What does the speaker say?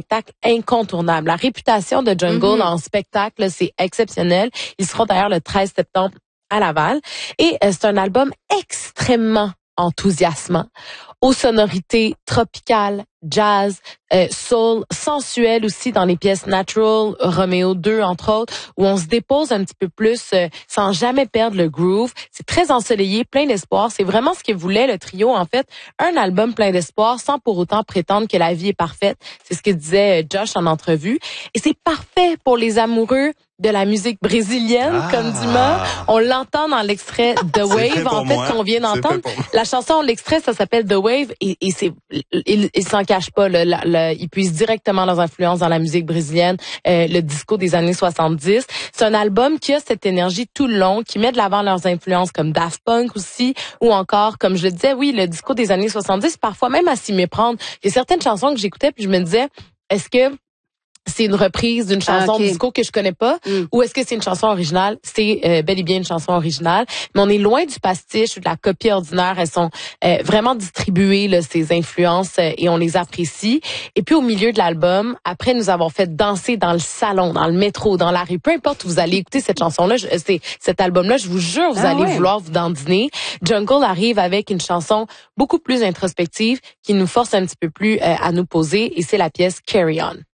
spectacle incontournable. La réputation de Jungle en spectacle, c'est exceptionnel. Ils seront d'ailleurs le 13 septembre à Laval. Et c'est un album extrêmement enthousiasmant, aux sonorités tropicales, jazz, soul, sensuel aussi dans les pièces Natural, Romeo 2 entre autres, où on se dépose un petit peu plus sans jamais perdre le groove. C'est très ensoleillé, plein d'espoir. C'est vraiment ce que voulait le trio en fait, un album plein d'espoir sans pour autant prétendre que la vie est parfaite. C'est ce que disait Josh en entrevue. Et c'est parfait pour les amoureux de la musique brésilienne, comme Dumas. On l'entend dans l'extrait The Wave, en fait, qu'on vient d'entendre. La chanson, l'extrait, ça s'appelle The Wave, et c'est, il s'en cache pas, il puise directement leurs influences dans la musique brésilienne, le disco des années 70. C'est un album qui a cette énergie tout le long, qui met de l'avant leurs influences comme Daft Punk aussi, ou encore, comme je le disais, oui, le disco des années 70, parfois même à s'y méprendre. Il y a certaines chansons que j'écoutais, puis je me disais, est-ce que c'est une reprise d'une chanson disco que je connais pas, ou est-ce que c'est une chanson originale? C'est bel et bien une chanson originale, mais on est loin du pastiche ou de la copie ordinaire. Elles sont vraiment distribuées, là, ces influences, et on les apprécie. Et puis au milieu de l'album, après nous avons fait danser dans le salon, dans le métro, dans la rue, peu importe où vous allez écouter cette chanson-là, cet album-là, je vous jure, vous allez vouloir vous dandiner. Jungle arrive avec une chanson beaucoup plus introspective qui nous force un petit peu plus à nous poser, et c'est la pièce Carry On.